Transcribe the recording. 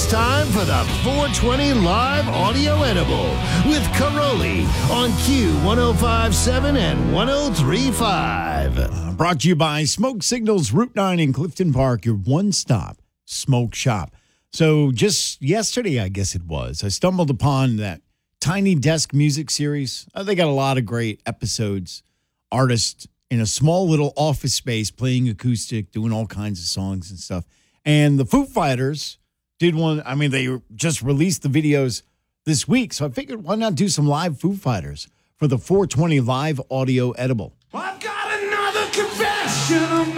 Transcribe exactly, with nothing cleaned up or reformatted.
It's time for the four twenty Live Audio Edible with Caroli on Q one oh five point seven and one oh three point five. Uh, brought to you by Smoke Signals Route nine in Clifton Park, your one-stop smoke shop. So just yesterday, I guess it was, I stumbled upon that Tiny Desk music series. Uh, they got a lot of great episodes, artists in a small little office space playing acoustic, doing all kinds of songs and stuff. And the Foo Fighters did one. I mean, they just released the videos this week. So I figured, why not do some live Foo Fighters for the four twenty Live Audio Edible? I've got another confession of